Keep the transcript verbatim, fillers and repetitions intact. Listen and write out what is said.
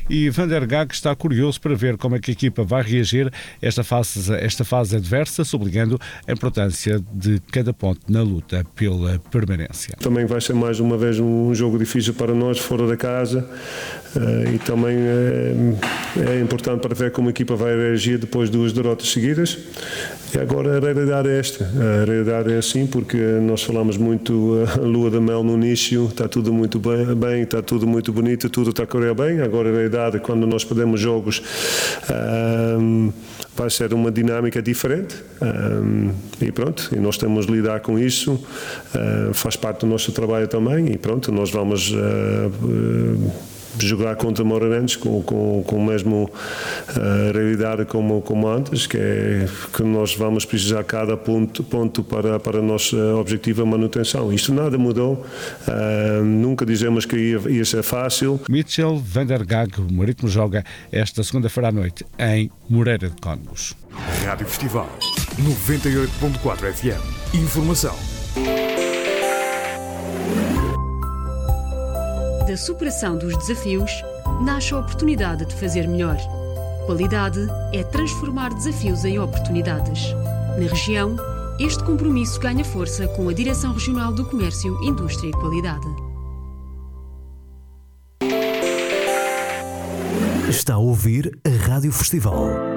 e Van der Gaag está curioso para ver como é que a equipa vai reagir a esta fase, esta fase adversa, sublinhando a importância de cada ponto na luta pela permanência. Também vai ser mais uma vez um jogo difícil para nós, fora da casa, e também é, é importante para ver como a equipa vai reagir depois de duas derrotas seguidas. E agora a realidade é esta, a realidade é assim, porque nós falamos muito a lua de mel no início, está tudo muito bem, está tudo muito bonito, tudo está a correr bem. Agora a realidade, quando nós perdemos jogos, um, vai ser uma dinâmica diferente, um, e pronto, e nós temos de lidar com isso, uh, faz parte do nosso trabalho também, e pronto, nós vamos uh, uh, jogar contra Moreirense com, com, com a mesma uh, realidade como, como antes, que é que nós vamos precisar cada ponto, ponto para, para o nosso objetivo, a manutenção. Isto nada mudou, uh, nunca dizemos que ia, ia ser fácil. Mitchell Van der Gaag, o Marítimo joga esta segunda-feira à noite em Moreira de Cónegos. Rádio Festival noventa e oito ponto quatro F M. Informação. Da superação dos desafios, nasce a oportunidade de fazer melhor. Qualidade é transformar desafios em oportunidades. Na região, este compromisso ganha força com a Direção Regional do Comércio, Indústria e Qualidade. Está a ouvir a Rádio Festival.